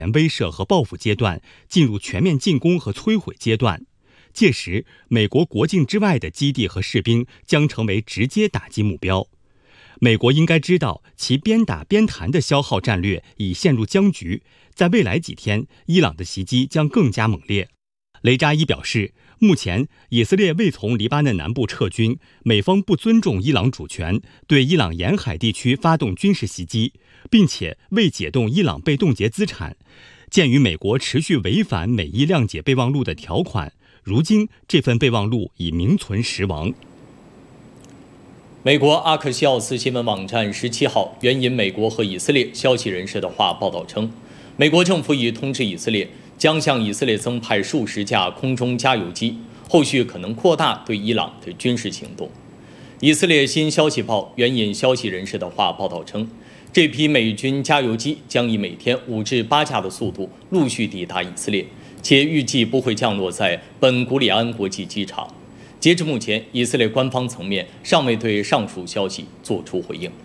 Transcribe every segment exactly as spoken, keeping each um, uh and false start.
威慑和报复阶段进入全面进攻和摧毁阶段。届时，美国国境之外的基地和士兵将成为直接打击目标。美国应该知道，其边打边谈的消耗战略已陷入僵局。在未来几天，伊朗的袭击将更加猛烈。雷扎伊表示，目前以色列未从黎巴嫩南部撤军，美方不尊重伊朗主权，对伊朗沿海地区发动军事袭击，并且未解冻伊朗被冻结资产。鉴于美国持续违反美伊谅解备忘录的条款，如今这份备忘录已名存实亡。 美国阿克西奥斯新闻网站十七号援引美国和以色列消息人士的话报道称，美国政府已通知以色列将向以色列增派数十架空中加油机，后续可能扩大对伊朗的军事行动。以色列新消息报援引消息人士的话报道称，这批美军加油机将以每天五至八架的速度陆续抵达以色列，且预计不会降落在本古里安国际机场。截至目前，以色列官方层面尚未对上述消息作出回应。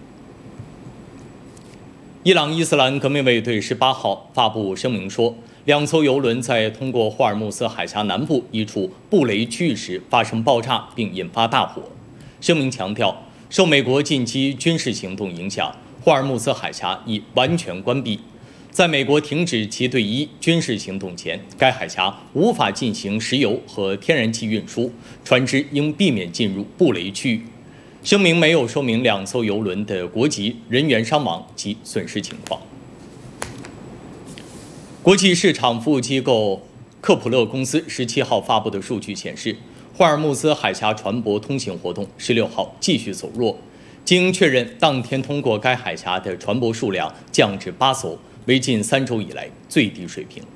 伊朗伊斯兰革命卫队十八号发布声明说，两艘油轮在通过霍尔木兹海峡南部一处布雷区域时发生爆炸，并引发大火。声明强调，受美国近期军事行动影响，霍尔木兹海峡已完全关闭。在美国停止其对伊军事行动前，该海峡无法进行石油和天然气运输，船只应避免进入布雷区域。声明没有说明两艘油轮的国籍、人员伤亡及损失情况。国际市场服务机构克普勒公司十七号发布的数据显示，霍尔木兹海峡船舶通行活动十六号继续走弱，经确认，当天通过该海峡的船舶数量降至八艘，为近三周以来最低水平。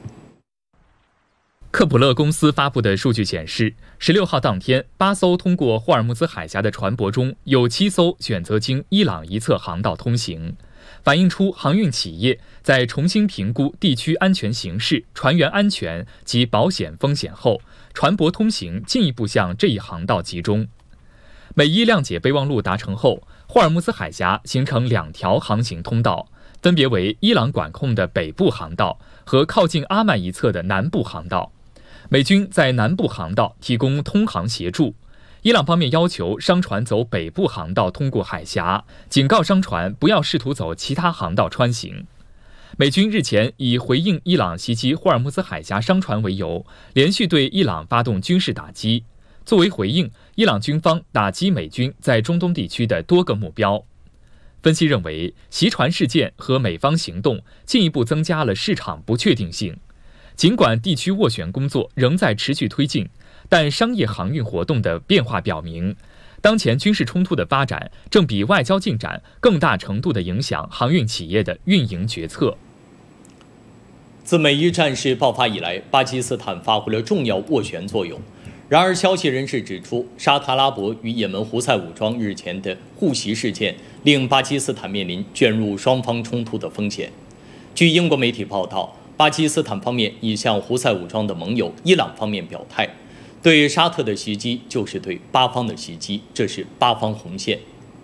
克普勒公司发布的数据显示，十六号当天，八艘通过霍尔木兹海峡的船舶中有七艘选择经伊朗一侧航道通行，反映出航运企业在重新评估地区安全形势、船员安全及保险风险后，船舶通行进一步向这一航道集中。美伊谅解备忘录达成后，霍尔木兹海峡形成两条航行通道，分别为伊朗管控的北部航道和靠近阿曼一侧的南部航道。美军在南部航道提供通航协助，伊朗方面要求商船走北部航道通过海峡，警告商船不要试图走其他航道穿行。美军日前以回应伊朗袭击霍尔木兹海峡商船为由，连续对伊朗发动军事打击。作为回应，伊朗军方打击美军在中东地区的多个目标。分析认为，袭船事件和美方行动进一步增加了市场不确定性。尽管地区斡旋工作仍在持续推进，但商业航运活动的变化表明，当前军事冲突的发展正比外交进展更大程度地影响航运企业的运营决策。 自美伊战事爆发以来，巴基斯坦发挥了重要斡旋作用。然而，消息人士指出，沙特阿拉伯与也门胡塞武装日前的互袭事件，令巴基斯坦面临卷入双方冲突的风险。据英国媒体报道，巴基斯坦方面已向胡塞武装的盟友伊朗方面表态，对沙特的袭击就是对巴方的袭击，这是巴方红线。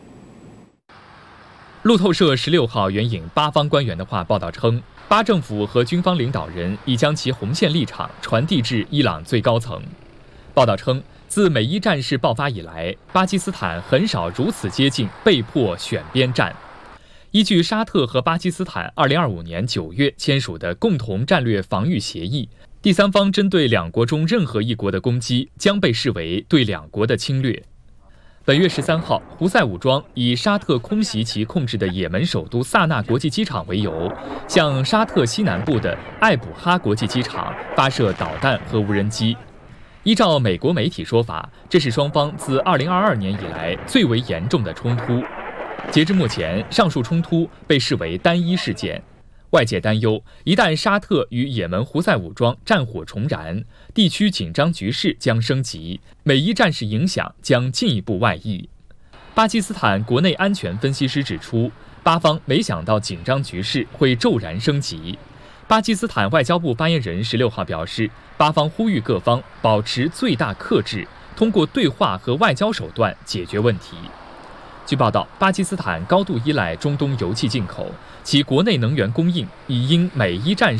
路透社十六号援引巴方官员的话报道称，巴政府和军方领导人已将其红线立场传递至伊朗最高层。报道称，自美伊战事爆发以来，巴基斯坦很少如此接近被迫选边站。依据沙特和巴基斯坦二零二五年九月签署的共同战略防御协议，第三方针对两国中任何一国的攻击将被视为对两国的侵略。本月十三号，胡塞武装以沙特空袭其控制的也门首都萨那国际机场为由，向沙特西南部的艾卜哈国际机场发射导弹和无人机。依照美国媒体说法，这是双方自二零二二年以来最为严重的冲突。截至目前，上述冲突被视为单一事件。外界担忧，一旦沙特与也门胡塞武装战火重燃，地区紧张局势将升级，美伊战事影响将进一步外溢。巴基斯坦国内安全分析师指出，巴方没想到紧张局势会骤然升级。巴基斯坦外交部发言人十六号表示，巴方呼吁各方保持最大克制，通过对话和外交手段解决问题。 据报道，巴基斯坦高度依赖中东油气进口，其国内能源供应已因美伊战